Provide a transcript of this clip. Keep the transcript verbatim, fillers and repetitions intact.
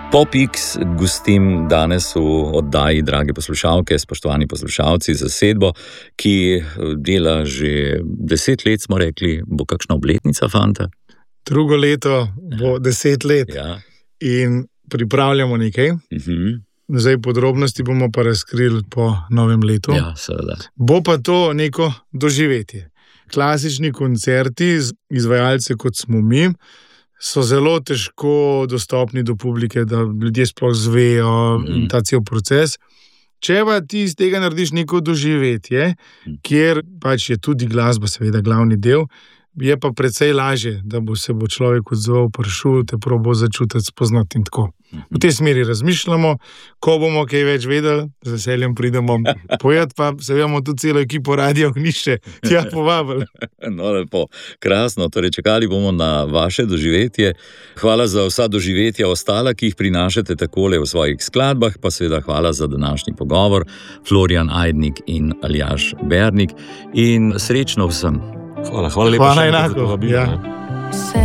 PopX gostim danes v oddaji, drage poslušalke, spoštovani poslušalci, zasedbo, ki dela že deset let, smo rekli, bo kakšna obletnica, fanta? Drugo leto bo deset let Ja. in pripravljamo nekaj. Mhm. Zdaj podrobnosti bomo pa razkrili po novem letu. Ja, seveda. Bo pa to neko doživetje. Klasični koncerti, izvajalce kot smo mi, so zelo težko dostopni do publike, da ljudje sploh zvejo Mhm. in ta cel proces. Če pa ti iz tega narediš neko doživetje, kjer pač je tudi glasba seveda glavni del, je pa precej lažje, da bo se bo človek odzval, prišel, te probo začutiti, spoznati in tako. V tej smeri razmišljamo, ko bomo kaj več vedeli, z veseljem pridemo povedati, pa se bomo tudi celo ekipo Radio Ognjišče tja povabili. No, lepo, krasno, torej čakali bomo na vaše doživetje. Hvala za vsa doživetja ostala, ki jih prinašate takole v svojih skladbah, pa seveda hvala za današnji pogovor, Florjan Ajdnik in Aljaž Bernik, in srečno vsem. Hvala, hvala lepa. Hvala še enkrat za enako, povabilo, ja. ne.